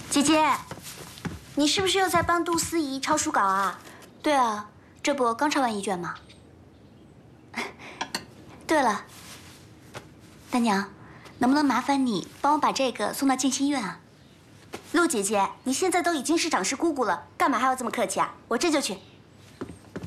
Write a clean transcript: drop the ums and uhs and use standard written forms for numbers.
姐姐，你是不是又在帮杜思怡抄书稿啊？对啊，这不刚抄完一卷吗？对了，大娘，能不能麻烦你帮我把这个送到静心院啊？陆姐姐，你现在都已经是长师姑姑了，干嘛还要这么客气啊？我这就去。